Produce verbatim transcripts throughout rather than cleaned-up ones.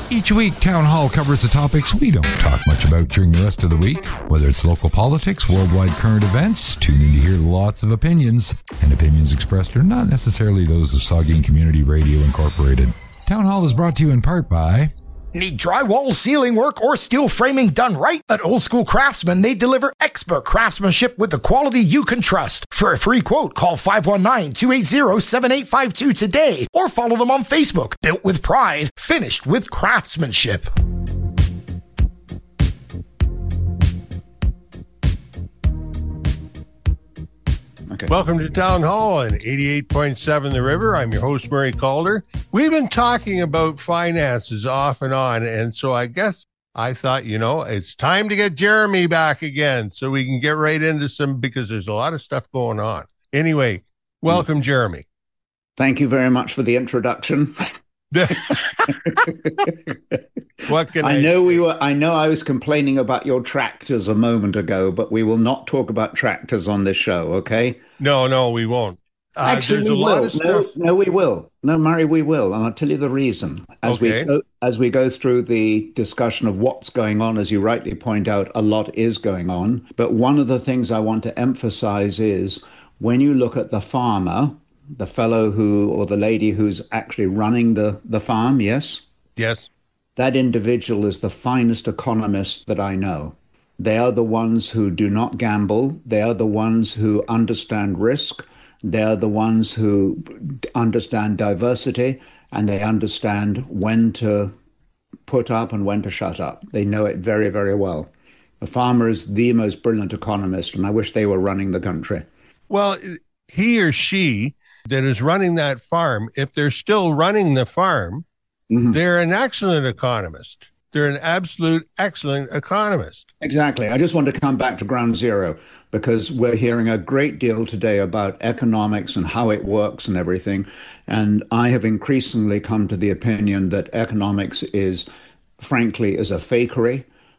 Each week, Town Hall covers the topics we don't talk much about during the rest of the week. Whether it's local politics, worldwide current events, tune in to hear lots of opinions. And opinions expressed are not necessarily those of Saugeen Community Radio Incorporated. Town Hall is brought to you in part by... Need drywall, ceiling work, or steel framing done right? At Old School Craftsman, they deliver expert craftsmanship with the quality you can trust. For a free quote, call five one nine, two eight zero, seven eight five two today or follow them on Facebook. Built with pride, finished with craftsmanship. Okay. Welcome to Town Hall on eighty-eight point seven The River. I'm your host, Murray Calder. We've been talking about finances off and on, and so I guess I thought, you know, it's time to get Jeremy back again so we can get right into some, because there's a lot of stuff going on. Anyway, welcome, Jeremy. Thank you very much for the introduction. What can I, I know we were I know I was complaining about your tractors a moment ago, but we will not talk about tractors on this show, okay? No, no, we won't. Uh, Actually, we will. No, no, we will. No, Murray, we will, and I'll tell you the reason. As okay. we go, as we go through the discussion of what's going on, as you rightly point out, a lot is going on. But one of the things I want to emphasize is when you look at the farmer, the fellow who, or the lady who's actually running the, the farm, yes? Yes. That individual is the finest economist that I know. They are the ones who do not gamble. They are the ones who understand risk. They are the ones who understand diversity, and they understand when to put up and when to shut up. They know it very, very well. The farmer is the most brilliant economist, and I wish they were running the country. Well, he or she that is running that farm, if they're still running the farm, mm-hmm. they're an excellent economist. They're an absolute excellent economist. Exactly. I just want to come back to ground zero, because we're hearing a great deal today about economics and how it works and everything. And I have increasingly come to the opinion that economics is, frankly, is a fakery,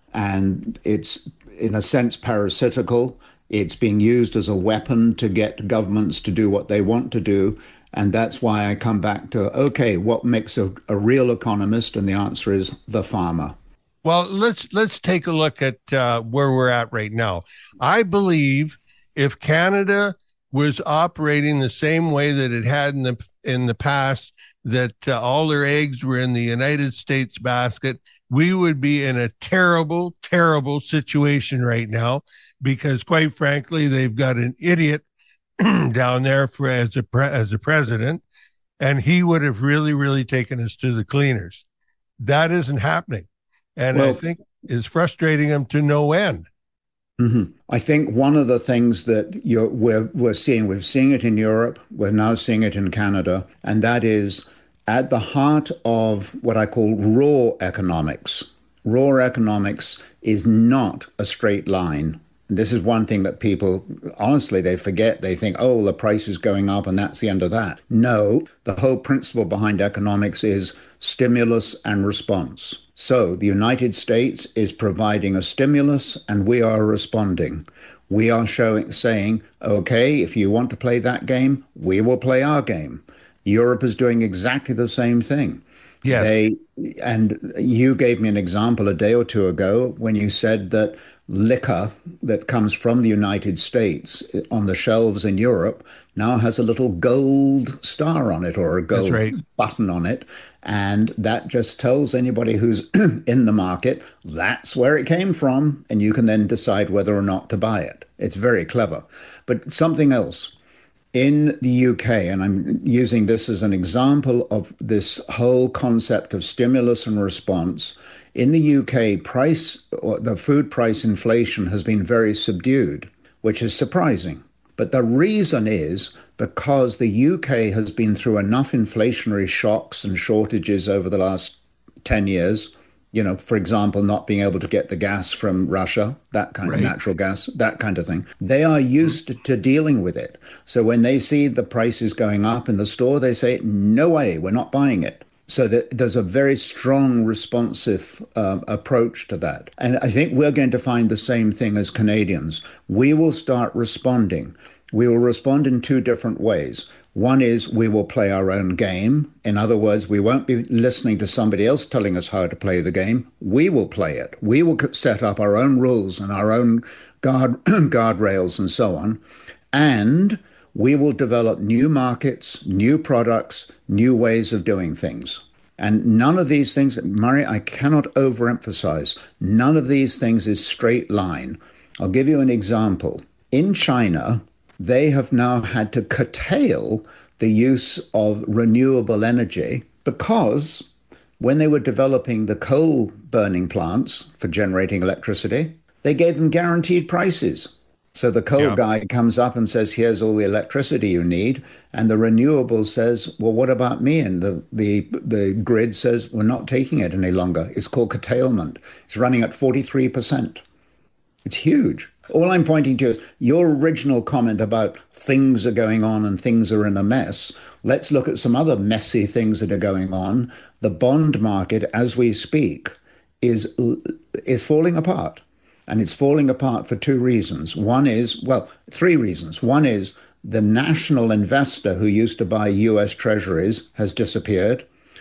and it's, in a sense, parasitical. It's being used as a weapon to get governments to do what they want to do. And that's why I come back to, okay, what makes a, a real economist? And the answer is the farmer. Well, let's let's take a look at uh, where we're at right now. I believe if Canada was operating the same way that it had in the in the past, that uh, all their eggs were in the United States basket, we would be in a terrible, terrible situation right now, because quite frankly, they've got an idiot down there for as a pre- as a president, and he would have really, really taken us to the cleaners. That isn't happening, and well, I think is frustrating them to no end. Mm-hmm. I think one of the things that you're, we're we're seeing, we're seeing it in Europe, we're now seeing it in Canada, and that is at the heart of what I call raw economics. Raw economics is not a straight line. This is one thing that people, honestly, they forget. They think, oh, the price is going up and that's the end of that. No, the whole principle behind economics is stimulus and response. So the United States is providing a stimulus and we are responding. We are showing, saying, okay, if you want to play that game, we will play our game. Europe is doing exactly the same thing. Yes. They, and you gave me an example a day or two ago when you said that liquor that comes from the United States on the shelves in Europe now has a little gold star on it or a gold right. button on it. And that just tells anybody who's in the market, that's where it came from. And you can then decide whether or not to buy it. It's very clever. But something else. In the U K, and I'm using this as an example of this whole concept of stimulus and response, in the U K, price, or the food price inflation has been very subdued, which is surprising. But the reason is because the U K has been through enough inflationary shocks and shortages over the last ten years. You know, for example, not being able to get the gas from Russia, that kind right. of natural gas, that kind of thing. They are used mm-hmm. to dealing with it. So when they see the prices going up in the store, they say, no way, we're not buying it. So that there's a very strong responsive um, approach to that. And I think we're going to find the same thing as Canadians. We will start responding. We will respond in two different ways. One is we will play our own game. In other words, we won't be listening to somebody else telling us how to play the game. We will play it. We will set up our own rules and our own guard guardrails and so on. And we will develop new markets, new products, new ways of doing things. And none of these things, Murray, I cannot overemphasize, none of these things is straight line. I'll give you an example. In China, they have now had to curtail the use of renewable energy because when they were developing the coal burning plants for generating electricity, they gave them guaranteed prices. So the coal yeah. guy comes up and says, here's all the electricity you need. And the renewable says, well, what about me? And the, the, the grid says, we're not taking it any longer. It's called curtailment. It's running at forty-three percent. It's huge. All I'm pointing to is your original comment about things are going on and things are in a mess. Let's look at some other messy things that are going on. The bond market, as we speak, is, is falling apart. And it's falling apart for two reasons. One is, well, three reasons. One is the national investor who used to buy U S treasuries has disappeared.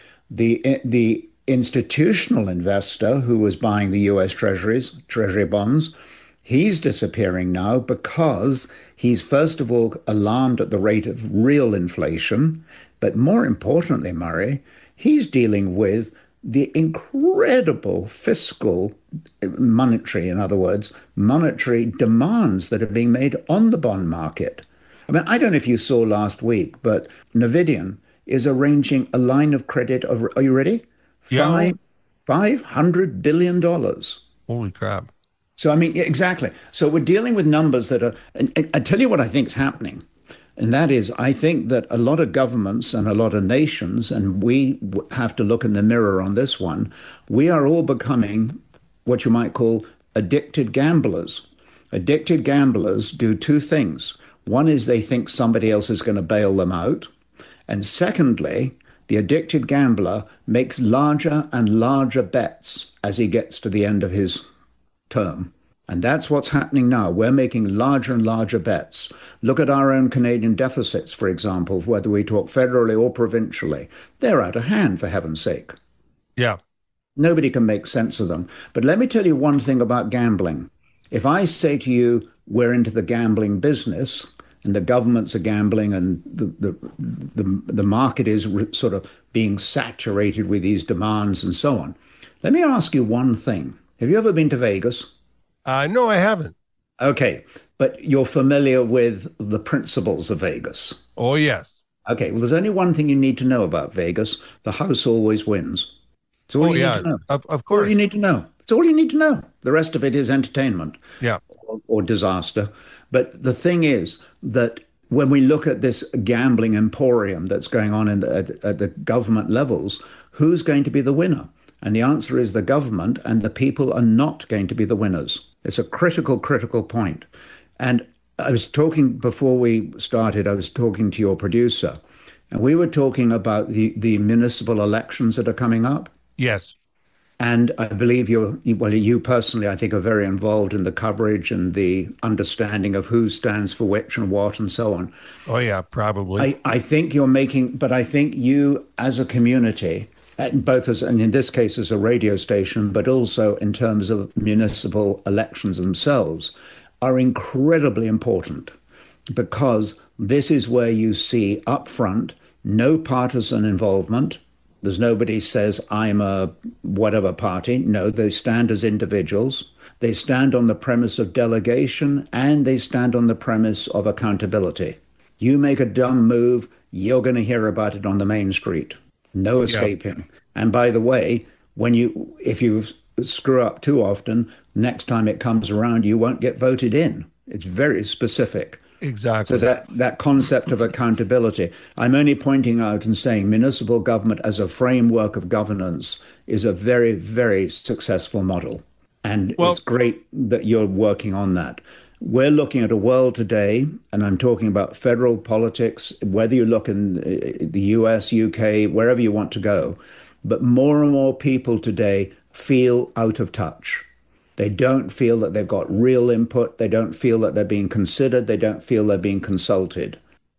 The, the institutional investor who was buying the U S treasuries, treasury bonds, he's disappearing now because he's, first of all, alarmed at the rate of real inflation. But more importantly, Murray, he's dealing with the incredible fiscal, monetary, in other words, monetary demands that are being made on the bond market. I mean, I don't know if you saw last week, but Nvidian is arranging a line of credit of, are you ready? Yeah. Five, five hundred billion dollars. Holy crap. So, I mean, exactly. So we're dealing with numbers that are, and I tell you what I think is happening. And that is, I think that a lot of governments and a lot of nations, and we have to look in the mirror on this one, we are all becoming what you might call addicted gamblers. Addicted gamblers do two things. One is they think somebody else is going to bail them out. And secondly, the addicted gambler makes larger and larger bets as he gets to the end of his term. And that's what's happening now. We're making larger and larger bets. Look at our own Canadian deficits, for example, whether we talk federally or provincially. They're out of hand, for heaven's sake. Yeah. Nobody can make sense of them. But let me tell you one thing about gambling. If I say to you, we're into the gambling business, and the governments are gambling, and the, the, the, the market is re- sort of being saturated with these demands and so on, let me ask you one thing. Have you ever been to Vegas? Uh, no, I haven't. Okay, but you're familiar with the principles of Vegas. Oh, yes. Okay, well, there's only one thing you need to know about Vegas. The house always wins. It's all oh, you yeah, need to know. Of, of course. All you need to know. It's all you need to know. The rest of it is entertainment. Yeah. Or, or disaster. But the thing is that when we look at this gambling emporium that's going on in the, at, at the government levels, who's going to be the winner? And the answer is the government, and the people are not going to be the winners. It's a critical, critical point. And I was talking, before we started, I was talking to your producer, and we were talking about the, the municipal elections that are coming up. Yes. And I believe you're, well, you personally, I think, are very involved in the coverage and the understanding of who stands for which and what and so on. Oh, yeah, probably. I, I think you're making, but I think you as a community, both as, and in this case as a radio station, but also in terms of municipal elections themselves, are incredibly important, because this is where you see up front no partisan involvement. There's nobody says, I'm a whatever party. No, they stand as individuals. They stand on the premise of delegation, and they stand on the premise of accountability. You make a dumb move, you're going to hear about it on the main street. No escaping. Yeah. And by the way, when you if you screw up too often, next time it comes around, you won't get voted in. It's very specific. Exactly. So that, that concept of accountability, I'm only pointing out and saying municipal government as a framework of governance is a very, very successful model. And well, it's great that you're working on that. We're looking at a world today, and I'm talking about federal politics, whether you look in the U S, U K, wherever you want to go, but more and more people today feel out of touch. They don't feel that they've got real input. They don't feel that they're being considered. They don't feel they're being consulted.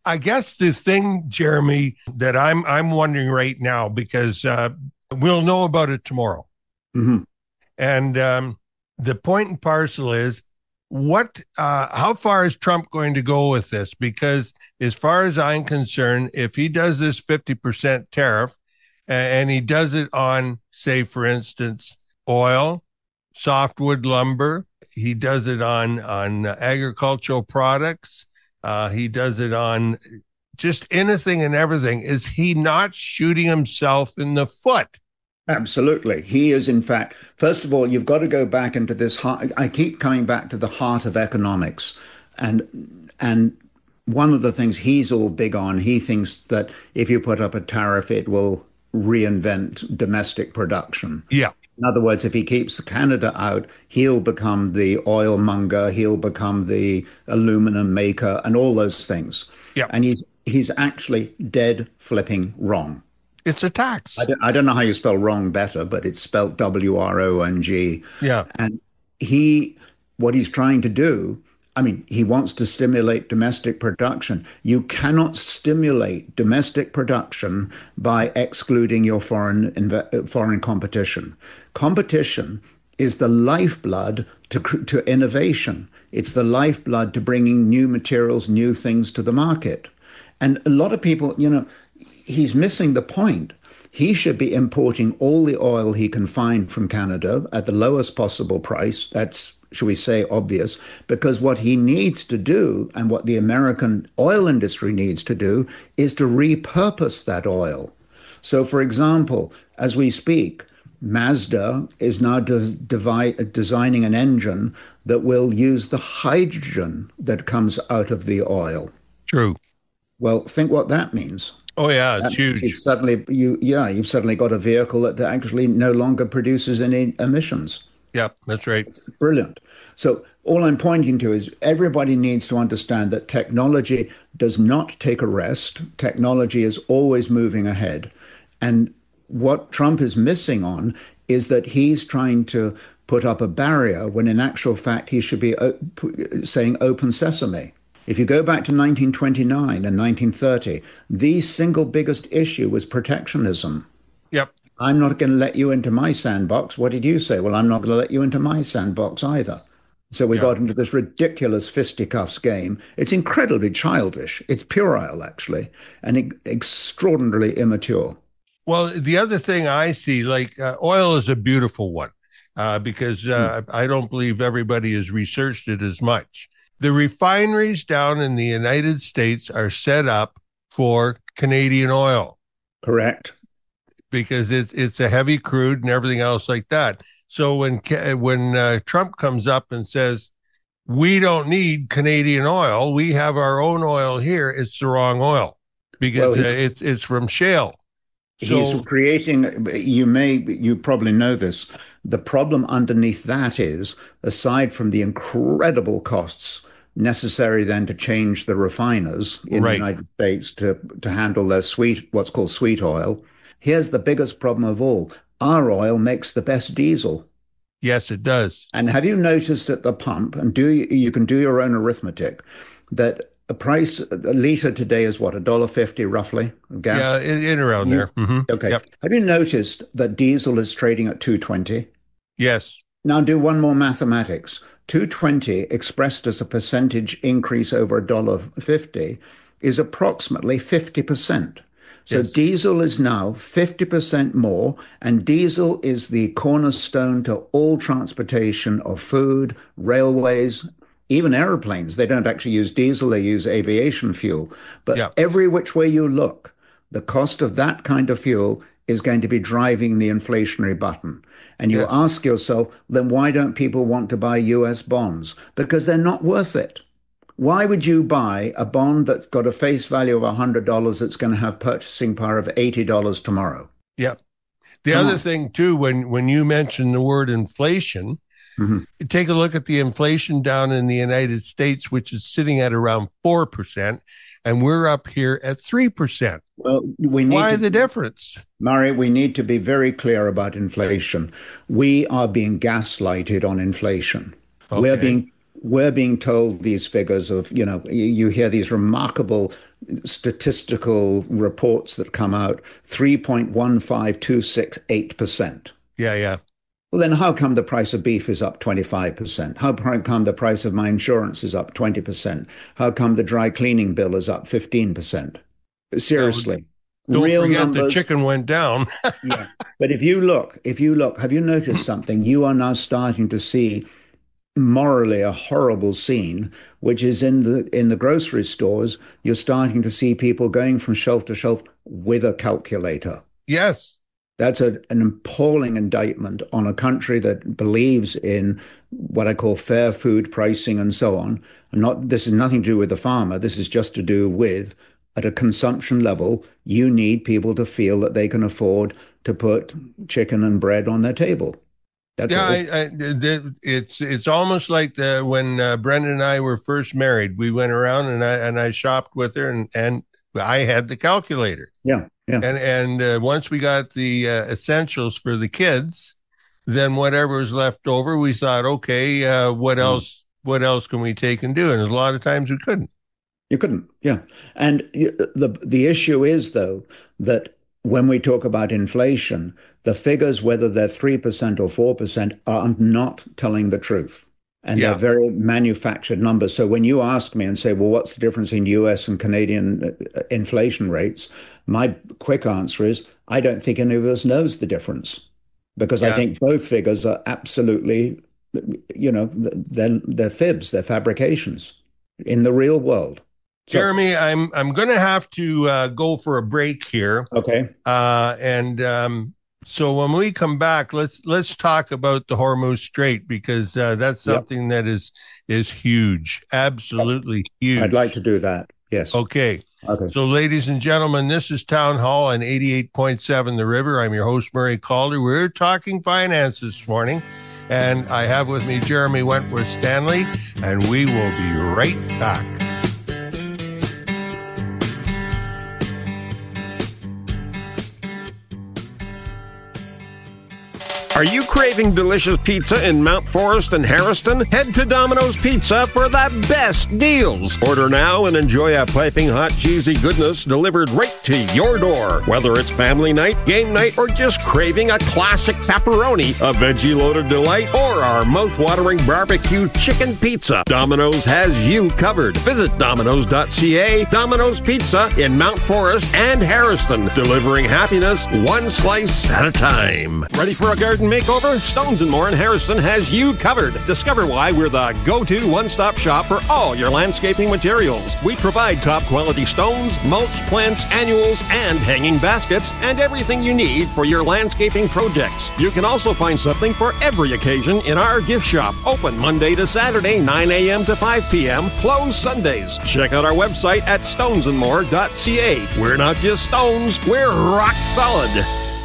I guess the thing, Jeremy, that I'm I'm wondering right now, because uh, we'll know about it tomorrow. Mm-hmm. And um, the point and parcel is, what? Uh, how far is Trump going to go with this? Because as far as I'm concerned, if he does this fifty percent tariff, and he does it on, say, for instance, oil, softwood lumber, he does it on on agricultural products. Uh, he does it on just anything and everything. Is he not shooting himself in the foot? Absolutely. He is, in fact, first of all, you've got to go back into this heart. I keep coming back to the heart of economics. And, and one of the things he's all big on, he thinks that if you put up a tariff, it will reinvent domestic production. Yeah. In other words, if he keeps Canada out, he'll become the oil monger, he'll become the aluminum maker, and all those things. Yeah. And he's he's actually dead flipping wrong. It's a tax. I don't, I don't know how you spell wrong better, but it's spelled W R O N G. Yeah. And he, what he's trying to do, I mean, he wants to stimulate domestic production. You cannot stimulate domestic production by excluding your foreign inve- foreign competition. Competition is the lifeblood to to innovation. It's the lifeblood to bringing new materials, new things to the market. And a lot of people, you know, he's missing the point. He should be importing all the oil he can find from Canada at the lowest possible price. That's, shall we say, obvious, because what he needs to do, and what the American oil industry needs to do, is to repurpose that oil. So, for example, as we speak, Mazda is now de- devi- designing an engine that will use the hydrogen that comes out of the oil. True. Well, think what that means. Oh yeah, it's That means huge. You've suddenly, you yeah, you've suddenly got a vehicle that actually no longer produces any emissions. Yep, that's right. Brilliant. So all I'm pointing to is everybody needs to understand that technology does not take a rest. Technology is always moving ahead. And what Trump is missing on is that he's trying to put up a barrier when in actual fact he should be op- saying open sesame. If you go back to nineteen twenty-nine and nineteen thirty, the single biggest issue was protectionism. Yep. I'm not going to let you into my sandbox. What did you say? Well, I'm not going to let you into my sandbox either. So we Yeah. got into this ridiculous fisticuffs game. It's incredibly childish. It's puerile, actually, and e- extraordinarily immature. Well, the other thing I see, like uh, oil is a beautiful one uh, because uh, Hmm. I don't believe everybody has researched it as much. The refineries down in the United States are set up for Canadian oil Correct. because it's it's a heavy crude and everything else like that. So when when uh, Trump comes up and says, we don't need Canadian oil, we have our own oil here, it's the wrong oil because Well, uh, he's- it's it's from shale. He's So creating, you may, you probably know this. The problem underneath that is, aside from the incredible costs necessary then to change the refiners in Right. the United States to, to handle their sweet, what's called sweet oil, here's the biggest problem of all. Our oil makes the best diesel. yes, it does. And have you noticed at the pump, and do you, you can do your own arithmetic, that a price, a litre today is what, a dollar fifty roughly of gas? Yeah, in, in around You- there. Mhm. Okay. Yep. Have you noticed that diesel is trading at two twenty? Yes. Now do one more mathematics. two twenty expressed as a percentage increase over a dollar fifty is approximately fifty percent. So Yes. diesel is now fifty percent more, and diesel is the cornerstone to all transportation of food, railways, even airplanes. They don't actually use diesel, they use aviation fuel. But Yeah. every which way you look, the cost of that kind of fuel is going to be driving the inflationary button. And you Yeah. ask yourself, then why don't people want to buy U S bonds? Because they're not worth it. Why would you buy a bond that's got a face value of one hundred dollars that's going to have purchasing power of eighty dollars tomorrow? Yep. The Come other on. thing too, when when you mention the word inflation, Mhm. take a look at the inflation down in the United States, which is sitting at around four percent, and we're up here at three percent. Well, we need Why to, the difference? Murray, we need to be very clear about inflation. We are being gaslighted on inflation. We're Okay. being we're being told these figures of, you know, you, you hear these remarkable statistical reports that come out, three point one five two six eight percent. Yeah, yeah. Well, then how come the price of beef is up twenty-five percent? How come the price of my insurance is up twenty percent? How come the dry cleaning bill is up fifteen percent? Seriously. Don't real forget numbers. the chicken went down. Yeah. But if you look, if you look, have you noticed something? You are now starting to see morally a horrible scene, which is in the in the grocery stores. You're starting to see people going from shelf to shelf with a calculator. Yes. That's a, an appalling indictment on a country that believes in what I call fair food pricing and so on. And not this is nothing to do with the farmer. This is just to do with, at a consumption level, you need people to feel that they can afford to put chicken and bread on their table. That's yeah, all. I, I, it's it's almost like the when uh, Brenda and I were first married. We went around and I and I shopped with her, and and I had the calculator. Yeah, yeah. And and uh, once we got the uh, essentials for the kids, then whatever was left over, we thought, okay, uh, what else? What else can we take and do? And a lot of times we couldn't. You couldn't, yeah. And the the issue is, though, that when we talk about inflation, the figures, whether they're three percent or four percent, are not telling the truth. And Yeah. they're very manufactured numbers. So when you ask me and say, well, what's the difference in U S and Canadian inflation rates? My quick answer is, I don't think any of us knows the difference. Because I Yeah. think both figures are absolutely, you know, they're, they're fibs, they're fabrications in the real world. So- Jeremy, I'm I'm going to have to uh, go for a break here. Okay. Uh, and um, so when we come back, let's let's talk about the Hormuz Strait, because uh, that's Yep. something that is is huge, absolutely huge. I'd like to do that. Yes. Okay. Okay. So, ladies and gentlemen, this is Town Hall on eighty-eight point seven The River. I'm your host, Murray Calder. We're talking finance this morning, and I have with me Jeremy Wentworth Stanley, and we will be right back. Are you craving delicious pizza in Mount Forest and Harrison? Head to Domino's Pizza for the best deals. Order now and enjoy a piping hot cheesy goodness delivered right to your door. Whether it's family night, game night, or just craving a classic pepperoni, a veggie-loaded delight, or our mouth-watering barbecue chicken pizza, Domino's has you covered. Visit Domino's dot C A. Domino's Pizza in Mount Forest and Harrison, delivering happiness one slice at a time. Ready for a garden makeover? Stones and More in Harrison has you covered. Discover why we're the go-to one-stop shop for all your landscaping materials. We provide top-quality stones, mulch, plants, annuals, and hanging baskets, and everything you need for your landscaping projects. You can also find something for every occasion in our gift shop. Open Monday to Saturday, nine a.m. to five p.m. Closed Sundays. Check out our website at stones and more dot C A. We're not just stones, we're rock solid.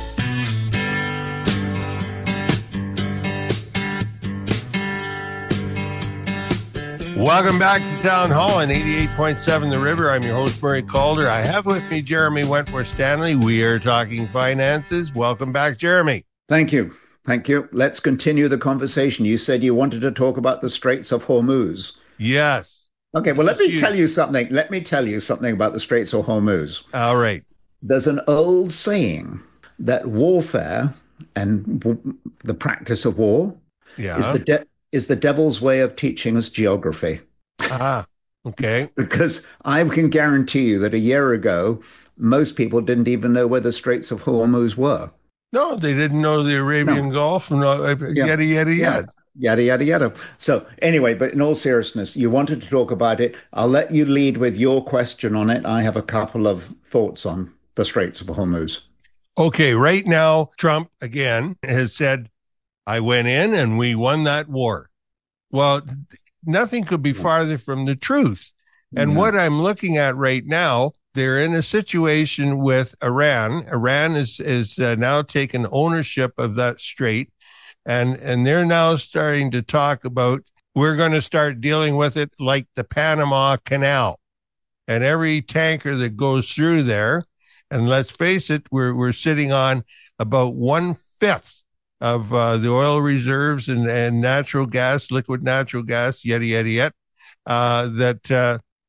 Welcome back to Town Hall on eighty-eight point seven The River. I'm your host, Murray Calder. I have with me Jeremy Wentworth Stanley. We are talking finances. Welcome back, Jeremy. Thank you. Thank you. Let's continue the conversation. You said you wanted to talk about the Straits of Hormuz. Yes. Okay, well, let me Huge. tell you something. Let me tell you something about the Straits of Hormuz. All right. There's an old saying that warfare and w- the practice of war Yeah. is the de- is the devil's way of teaching us geography. Ah, okay. Because I can guarantee you that a year ago, most people didn't even know where the Straits of Hormuz were. No, they didn't know the Arabian Gulf. No, Yeah. yada, yada, Yeah. yada. Yada, yada, yada. So anyway, but in all seriousness, you wanted to talk about it. I'll let you lead with your question on it. I have a couple of thoughts on the Straits of Hormuz. Okay, right now, Trump again has said, I went in and we won that war. Well, th- nothing could be farther from the truth. And Yeah. what I'm looking at right now, they're in a situation with Iran. Iran is is uh, now taken ownership of that strait, and and they're now starting to talk about, we're going to start dealing with it like the Panama Canal, and every tanker that goes through there. And let's face it, we're we're sitting on about one fifth of uh, the oil reserves and, and natural gas, liquid natural gas, yada, yada, yada, uh, that uh,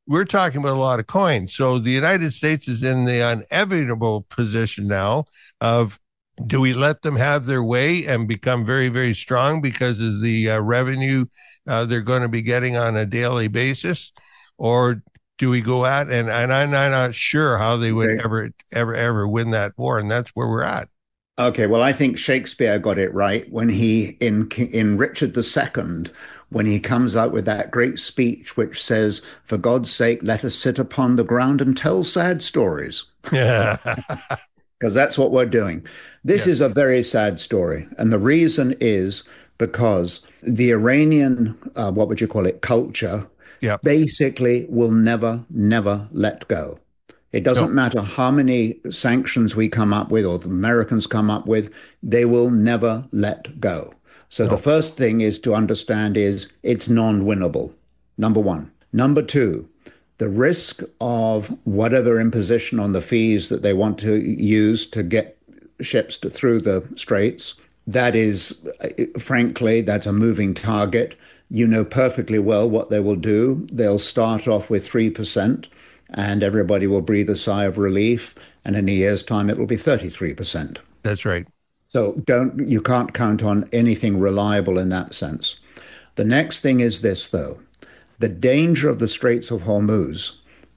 we're talking about a lot of coins. So the United States is in the inevitable position now of, do we let them have their way and become very, very strong because of the uh, revenue uh, they're going to be getting on a daily basis? Or do we go at, and, and I'm not sure how they would okay. ever, ever, ever win that war. And that's where we're at. Okay, well, I think Shakespeare got it right when he, in in Richard the Second, when he comes out with that great speech which says, "For God's sake, let us sit upon the ground and tell sad stories." Yeah. Because that's what we're doing. This yeah. is a very sad story. And the reason is because the Iranian, uh, what would you call it, culture, yep. basically will never, never let go. It doesn't no. matter how many sanctions we come up with or the Americans come up with, they will never let go. So no. the first thing is to understand is it's non-winnable, number one. Number two, the risk of whatever imposition on the fees that they want to use to get ships to, through the straits, that is, frankly, that's a moving target. You know perfectly well what they will do. They'll start off with three percent. And everybody will breathe a sigh of relief. And in a year's time, it will be thirty-three percent. That's right. So don't you can't count on anything reliable in that sense. The next thing is this, though. The danger of the Straits of Hormuz,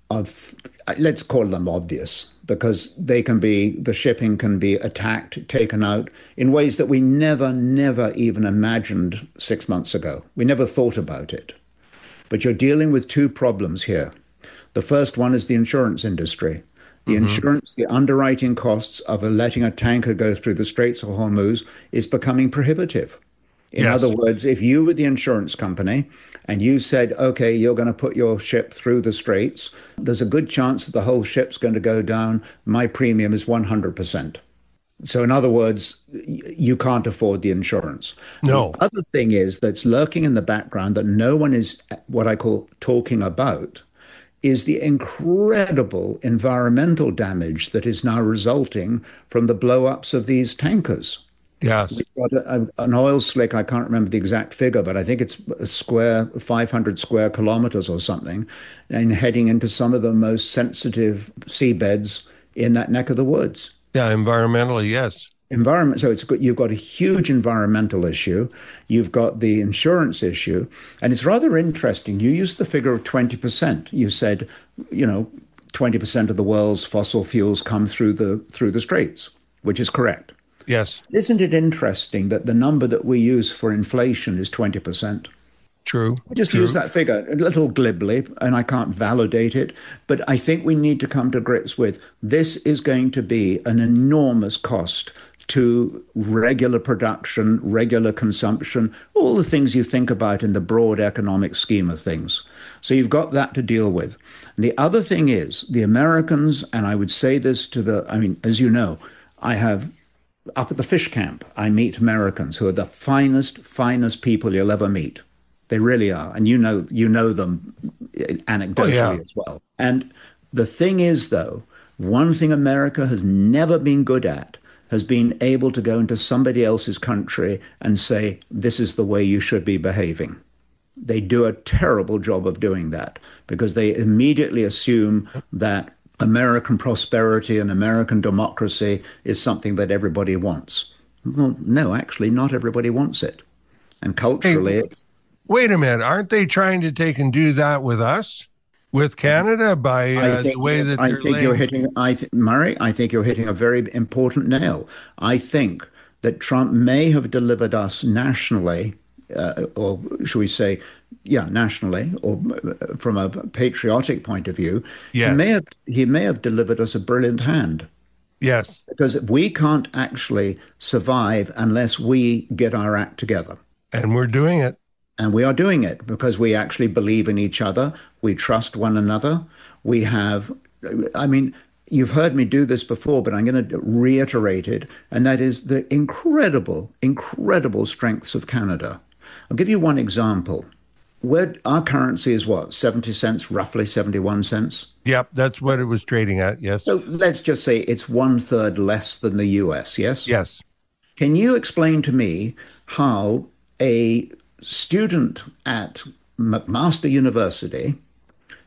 of let's call them obvious, because they can be, the shipping can be attacked, taken out in ways that we never, never even imagined six months ago. We never thought about it. But you're dealing with two problems here. The first one is the insurance industry. The mm-hmm. insurance, the underwriting costs of letting a tanker go through the Straits of Hormuz is becoming prohibitive. In yes. other words, if you were the insurance company and you said, okay, you're going to put your ship through the Straits, there's a good chance that the whole ship's going to go down. My premium is one hundred percent. So in other words, you can't afford the insurance. No. The other thing is that's lurking in the background that no one is what I call talking about is the incredible environmental damage that is now resulting from the blow-ups of these tankers. Yes. We've got a, a, an oil slick, I can't remember the exact figure, but I think it's a square, five hundred square kilometers or something, and heading into some of the most sensitive seabeds in that neck of the woods. Yeah, environmentally, yes. Environment. So it's got, you've got a huge environmental issue. You've got the insurance issue. And it's rather interesting. You used the figure of twenty percent. You said, you know, twenty percent of the world's fossil fuels come through the through the straits, which is correct. Yes. Isn't it interesting that the number that we use for inflation is twenty percent? True. We just True. use that figure a little glibly, and I can't validate it. But I think we need to come to grips with this is going to be an enormous cost to regular production, regular consumption, all the things you think about in the broad economic scheme of things. So you've got that to deal with. The other thing is the Americans, and I would say this to the, I mean, as you know, I have up at the fish camp, I meet Americans who are the finest, finest people you'll ever meet. They really are. And you know, you know them anecdotally oh, yeah. as well. And the thing is, though, one thing America has never been good at has been able to go into somebody else's country and say, this is the way you should be behaving. They do a terrible job of doing that because they immediately assume that American prosperity and American democracy is something that everybody wants. Well, no, actually, not everybody wants it. And culturally, hey, it's... Wait a minute. Aren't they trying to take and do that with us? With Canada by uh, the way that I they're think laying... you're hitting, I th- Murray, I think you're hitting a very important nail. I think that Trump may have delivered us nationally, uh, or should we say, yeah, nationally, or from a patriotic point of view, yes. he may have he may have delivered us a brilliant hand. Yes. Because we can't actually survive unless we get our act together. And we're doing it. And we are doing it because we actually believe in each other. We trust one another. We have, I mean, you've heard me do this before, but I'm going to reiterate it. And that is the incredible, incredible strengths of Canada. I'll give you one example. Where our currency is what, seventy cents, roughly seventy-one cents? Yep, that's what it was trading at, yes. So let's just say it's one third less than the U S, yes? Yes. Can you explain to me how a student at McMaster University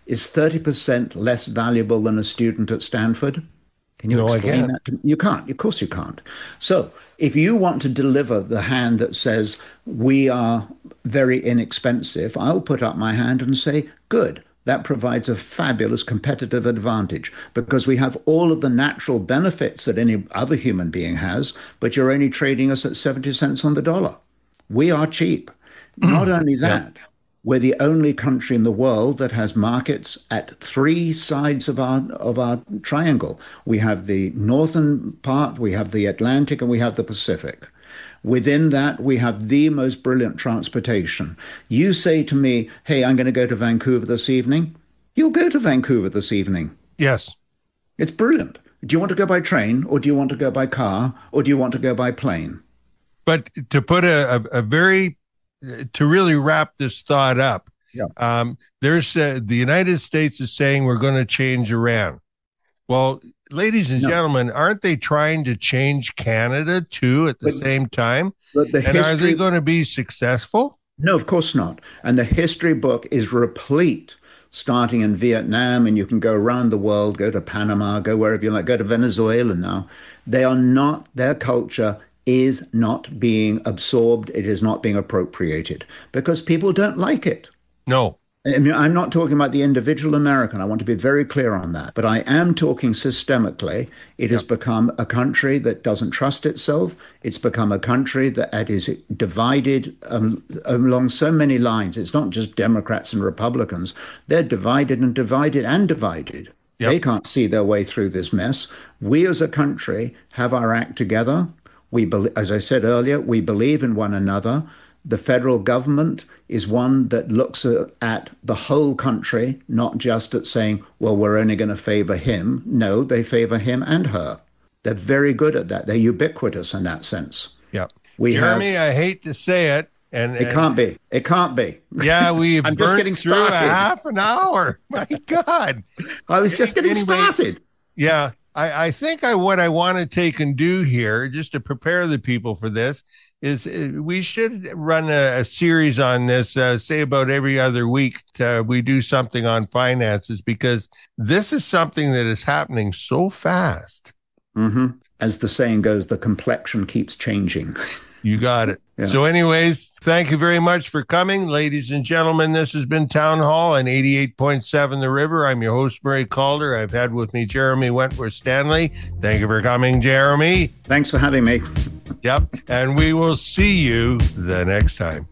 is thirty percent less valuable than a student at Stanford? Can you No, I explain can't. that to me? You can't. Of course you can't. So if you want to deliver the hand that says we are very inexpensive, I'll put up my hand and say, good. That provides a fabulous competitive advantage because we have all of the natural benefits that any other human being has, but you're only trading us at seventy cents on the dollar. We are cheap. Not only that, yeah. We're the only country in the world that has markets at three sides of our of our triangle. We have the northern part, we have the Atlantic, and we have the Pacific. Within that, we have the most brilliant transportation. You say to me, hey, I'm going to go to Vancouver this evening. You'll go to Vancouver this evening. Yes. It's brilliant. Do you want to go by train, or do you want to go by car, or do you want to go by plane? But to put a, a, a very, to really wrap this thought up, yeah. um, there's uh, the United States is saying we're going to change Iran. Well, ladies and no. gentlemen, aren't they trying to change Canada too at the but, same time? But the and history, are they going to be successful? No, of course not. And the history book is replete, starting in Vietnam, and you can go around the world, go to Panama, go wherever you like, go to Venezuela now. They are not, their culture is not being absorbed. It is not being appropriated because people don't like it. No. I mean, I'm not talking about the individual American. I want to be very clear on that. But I am talking systemically. It yep. has become a country that doesn't trust itself. It's become a country that is divided um, along so many lines. It's not just Democrats and Republicans. They're divided and divided and divided. Yep. They can't see their way through this mess. We as a country have our act together. We, be- as I said earlier, we believe in one another. The federal government is one that looks at the whole country, not just at saying, well, we're only going to favor him. No, they favor him and her. They're very good at that. They're ubiquitous in that sense. Yeah. We Jeremy, have, I hate to say it. And it can't be. It can't be. Yeah, we I'm burnt just getting through started. a half an hour. My God. I was just getting anyway, started. Yeah. I, I think I what I want to take and do here, just to prepare the people for this, is we should run a, a series on this, uh, say about every other week. To, we do something on finances because this is something that is happening so fast. Mm-hmm. As the saying goes, the complexion keeps changing. You got it. Yeah. So anyways, thank you very much for coming. Ladies and gentlemen, this has been Town Hall on eighty-eight point seven The River. I'm your host, Murray Calder. I've had with me Jeremy Wentworth Stanley. Thank you for coming, Jeremy. Thanks for having me. Yep. And we will see you the next time.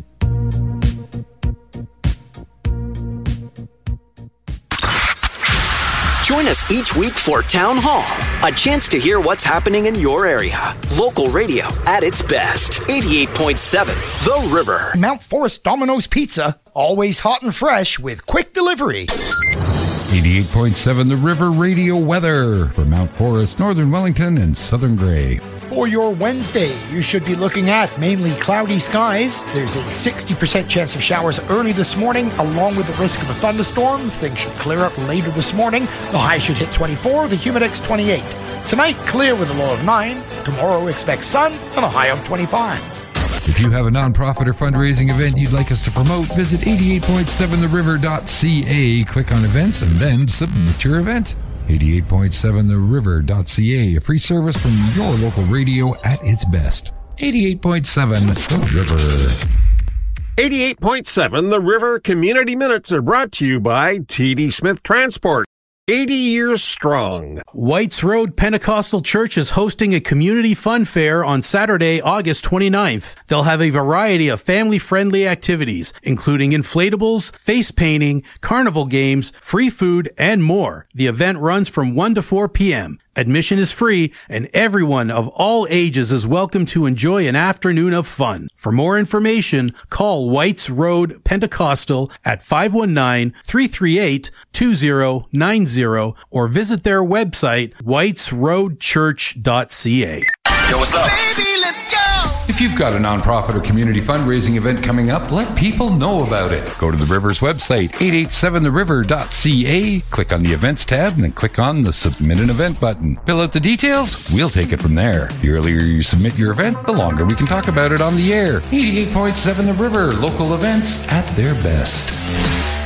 Join us each week for Town Hall, a chance to hear what's happening in your area. Local radio at its best. eighty-eight point seven The River. Mount Forest Domino's Pizza, always hot and fresh with quick delivery. eighty-eight point seven The River radio weather for Mount Forest, Northern Wellington, and Southern Grey. For your Wednesday, you should be looking at mainly cloudy skies. There's a sixty percent chance of showers early this morning, along with the risk of a thunderstorm. Things should clear up later this morning. The high should hit twenty-four, the humidex twenty-eight. Tonight, clear with a low of nine. Tomorrow, expect sun and a high of twenty-five. If you have a nonprofit or fundraising event you'd like us to promote, visit eighty-eight point seven the river dot c a, click on events, and then submit your event. eighty-eight point seven the river dot c a, a free service from your local radio at its best. eighty-eight point seven The River. eighty-eight point seven The River Community Minutes are brought to you by T D Smith Transport. eighty years strong. Whites Road Pentecostal Church is hosting a community fun fair on Saturday, August twenty-ninth. They'll have a variety of family-friendly activities, including inflatables, face painting, carnival games, free food, and more. The event runs from one to four p.m. Admission is free, and everyone of all ages is welcome to enjoy an afternoon of fun. For more information, call Whites Road Pentecostal at five one nine, three three eight, two zero nine zero or visit their website, whites road church dot c a. Yo, what's up? Baby, let's go! If you've got a nonprofit or community fundraising event coming up, let people know about it. Go to the River's website, eight eight seven the river dot c a, click on the Events tab, and then click on the Submit an Event button. Fill out the details, we'll take it from there. The earlier you submit your event, the longer we can talk about it on the air. eighty-eight point seven The River, local events at their best.